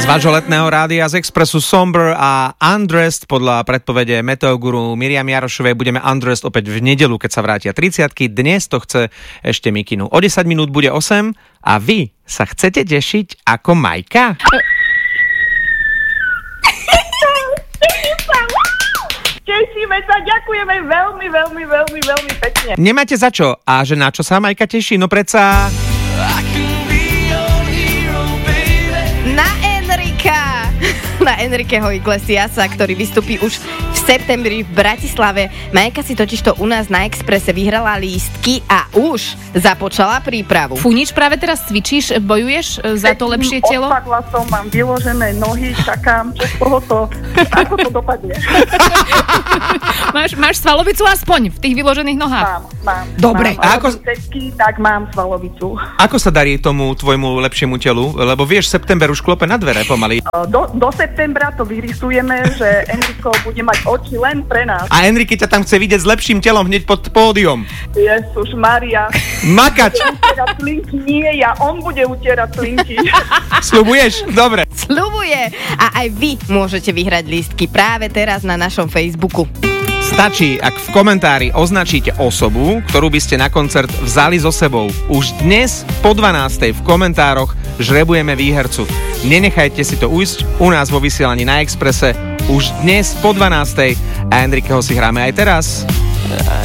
Z vášho letného rádia z Expressu Somber a Undressed podľa predpovede meteoguru Miriam Jarošovej budeme Undressed opäť v nedeľu, keď sa vrátia 30-ky. Dnes to chce ešte Mikinu. O 10 minút bude 8 a vy sa chcete tešiť ako Majka? Tešíme sa, ďakujeme veľmi pekne. Nemáte za čo. A že na čo sa Majka teší? No predsa... Na Enriqueho Iglesiasa, ktorý vystupí už v septembri v Bratislave. Majka si totižto u nás na Expresse vyhrala lístky a už započala prípravu. Fú, nič, práve teraz cvičíš, bojuješ za to lepšie telo? Odpadla som, mám vyložené nohy, čakám, čo z toho to, ako to dopadne. Máš svalovicu aspoň v tých vyložených nohách? Mám. Dobre. Mám, tak mám svalovicu. Ako sa darí tomu tvojmu lepšiemu telu? Lebo vieš, september už klope na dvere pomaly. Do septembra to vyrysujeme, že Enrico bude mať oči len pre nás. A Enrique ťa tam chce vidieť s lepším telom hneď pod pódium. Ježiš Maria. Makač. Nie, on bude utierať slinky. Sľubuješ? Dobre. Sľubuje. A aj vy môžete vyhrať lístky práve teraz na našom Facebooku. Stačí, ak v komentári označíte osobu, ktorú by ste na koncert vzali so sebou. Už dnes po 12:00 v komentároch žrebujeme výhercu. Nenechajte si to ujsť u nás vo vysielaní na Expresse. Už dnes po 12:00 a Enriqueho si hráme aj teraz.